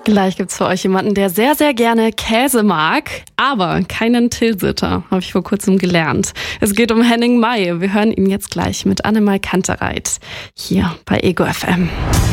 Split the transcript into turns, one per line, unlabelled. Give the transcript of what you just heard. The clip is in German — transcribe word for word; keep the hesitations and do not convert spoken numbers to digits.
Gleich gibt's für euch jemanden, der sehr, sehr gerne Käse mag, aber keinen Tilsiter, habe ich vor kurzem gelernt. Es geht um Henning May. Wir hören ihn jetzt gleich mit Annemai Kantereit hier bei Ego F M.